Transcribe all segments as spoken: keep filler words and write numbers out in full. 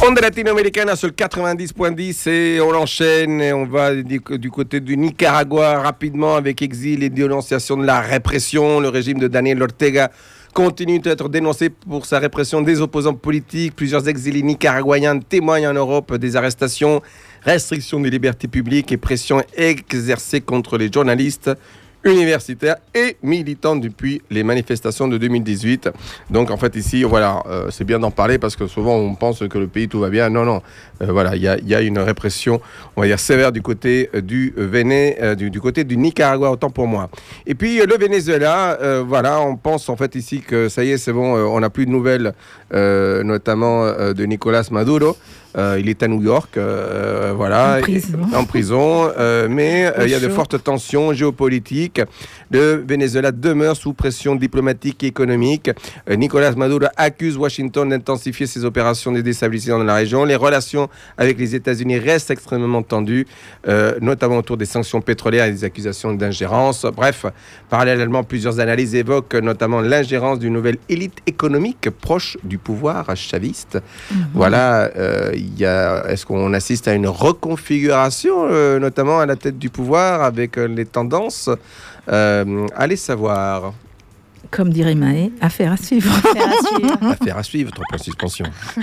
Onde latino-américaine sur le quatre-vingt-dix virgule dix et on enchaîne et on va du, du côté du Nicaragua rapidement avec exil et dénonciation de la répression. Le régime de Daniel Ortega continue d'être dénoncé pour sa répression des opposants politiques. Plusieurs exilés nicaraguayens témoignent en Europe des arrestations, restrictions des libertés publiques et pressions exercées contre les journalistes universitaires et militants depuis les manifestations de deux mille dix-huit. Donc en fait ici, voilà, euh, c'est bien d'en parler parce que souvent on pense que le pays tout va bien. Non, non, euh, voilà, il y a, y a une répression, on va dire sévère du côté euh, du Véné, euh, du, du côté du Nicaragua, autant pour moi. Et puis euh, le Venezuela, euh, voilà, on pense en fait ici que ça y est, c'est bon, euh, on n'a plus de nouvelles, euh, notamment euh, de Nicolas Maduro. Euh, il est à New York, euh, voilà, en prison, en prison euh, mais euh, il y a de fortes tensions géopolitiques. Le Venezuela demeure sous pression diplomatique et économique. Euh, Nicolas Maduro accuse Washington d'intensifier ses opérations de déstabilisation dans la région. Les relations avec les États-Unis restent extrêmement tendues, euh, notamment autour des sanctions pétrolières et des accusations d'ingérence. Bref, parallèlement, plusieurs analyses évoquent notamment l'ingérence d'une nouvelle élite économique proche du pouvoir chaviste. Mm-hmm. Voilà. Euh, Il y a, est-ce qu'on assiste à une reconfiguration, euh, notamment à la tête du pouvoir, avec euh, les tendances euh, Allez savoir. Comme dirait Maë, affaire à suivre. Affaire à suivre. Affaire à suivre, trois points de suspension.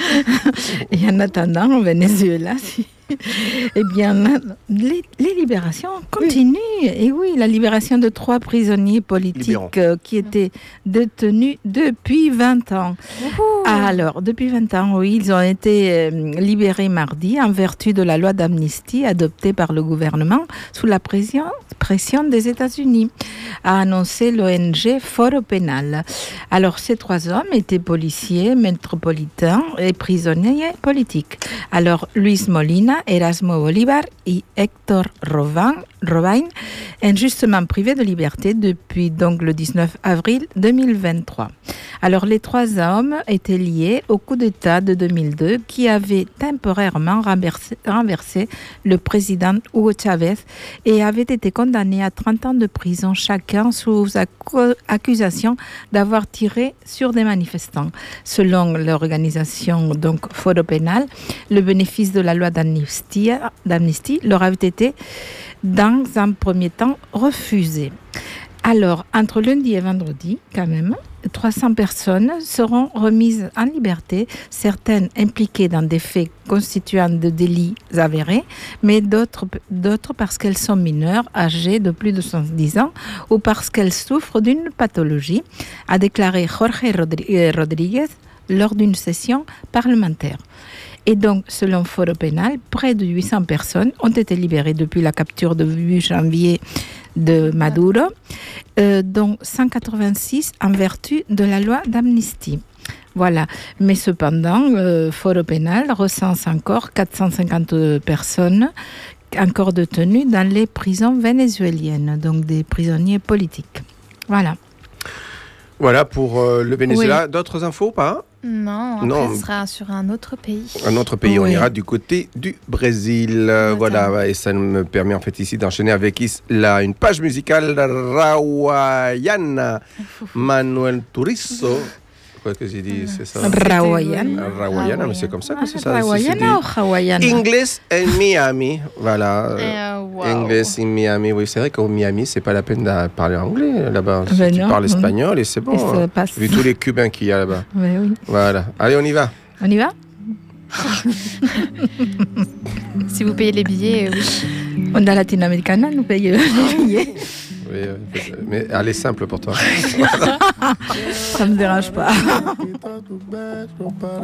Et en attendant, au Venezuela, si... eh bien, les, les libérations continuent. Oui. Et oui, la libération de trois prisonniers politiques euh, qui étaient détenus depuis vingt ans. Ah, alors, depuis vingt ans, oui, ils ont été euh, libérés mardi en vertu de la loi d'amnistie adoptée par le gouvernement sous la pression, pression des États-Unis, a annoncé l'O N G Foro Penal. Alors, ces trois hommes étaient policiers, métropolitains et prisonniers politiques. Alors, Luis Molina, Erasmo Bolívar et Héctor Robin, Robin, injustement privés de liberté depuis donc le dix-neuf avril deux mille vingt-trois. Alors les trois hommes étaient liés au coup d'État de deux mille deux qui avait temporairement renversé, renversé le président Hugo Chávez et avaient été condamnés à trente ans de prison chacun sous accu- accusation d'avoir tiré sur des manifestants. Selon l'organisation donc Foro Penal, le bénéfice de la loi d'amnistie, d'amnistie leur avait été dans un premier temps refusé. Alors, entre lundi et vendredi, quand même, trois cents personnes seront remises en liberté, certaines impliquées dans des faits constituant de délits avérés, mais d'autres, d'autres parce qu'elles sont mineures, âgées de plus de soixante-dix ans, ou parce qu'elles souffrent d'une pathologie, a déclaré Jorge Rodríguez lors d'une session parlementaire. Et donc, selon Foro Penal, près de huit cents personnes ont été libérées depuis la capture de huit janvier de Maduro, euh, dont cent quatre-vingt-six en vertu de la loi d'amnistie. Voilà. Mais cependant, euh, Foro Penal recense encore quatre cent cinquante personnes encore détenues dans les prisons vénézuéliennes, donc des prisonniers politiques. Voilà. Voilà pour euh, le Venezuela. Oui. D'autres infos, pas ? Non, après Non. ce sera sur un autre pays. Un autre pays, Oui. on ira du côté du Brésil. Euh, voilà, et ça me permet en fait ici d'enchaîner avec la, une page musicale rawaiana. Manuel Turizo. Quoi que j'ai dit, c'est ça? Rawaiana. Rawaiana, mais c'est comme ça que c'est ça. Rawaiana ou Hawaiiana? English in Miami, voilà. Euh, wow. English in Miami, oui, c'est vrai qu'au Miami, c'est pas la peine de parler anglais là-bas. Ben tu non. parles espagnol et c'est bon. Et ça hein. passe. Vu tous les Cubains qu'il y a là-bas. Oui, oui. Voilà. Allez, on y va. On y va? Si vous payez les billets, euh, oui. Onda Latinoamericana nous paye les billets. Oui, euh, mais elle est simple pour toi. Ça me dérange pas.